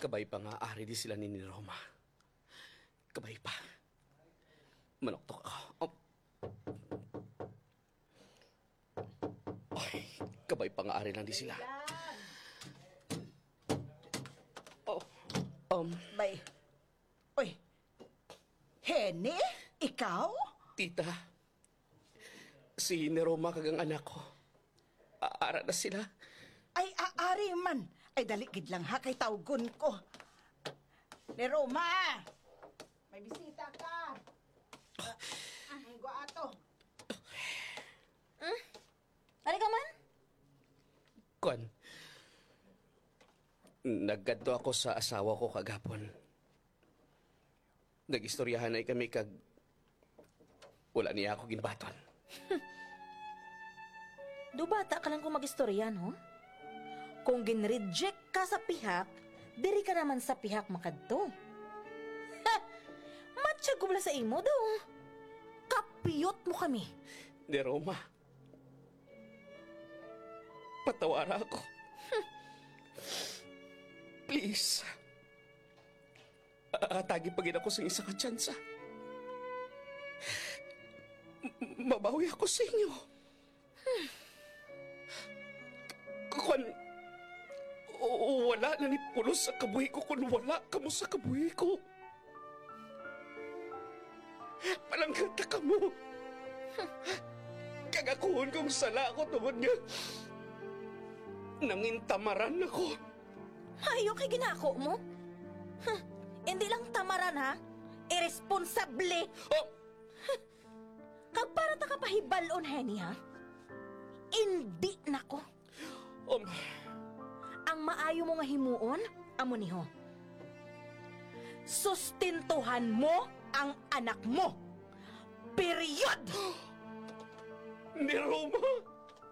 Kabay pa nga ari di sila ni Roma. Kabay pa. Manoktok ako. Ay, kabay pa nga ari lang di sila. Bay. Uy. Henny? Ikaw? Tita, si Roma kagang anak ko. Aara na sila. Ay, aari man. Ay, daligid lang ha, kay tawgon ko. Ni Roma! May bisita ka. Ang ato. Ano ka man? Kwan, naggadto ako sa asawa ko kagapon. Nagistoryahan ay kami kag wala niya ako ginbaton. Do bata ka lang kung mag-istorya, no? Kung gin-reject ka sa pihak, diri ka naman sa pihak makadto. Ha! Matsyag ko sa imo daw. Kapiyot mo kami. Ni Roma, patawara ako. Please. Atagi pagin ako sa isa ka tsansa. Mabawi ako sa inyo. Kung wala na ni pulos sa kabuhi ko, kung wala ka mo sa kabuhi ko. Palanggata ka mo. Kagakuhon kong sala ako tungod nga. Nangintamaran ako. Ayaw kay ginako mo? Huh, hindi lang tamaran ha? Irresponsable. Oh! Kag para ta kapahibalon, Henny ha? Hindi nako. Ang maayo mo nga himuon, amo niho. Sustintuhan mo ang anak mo. Period! Ni Roma!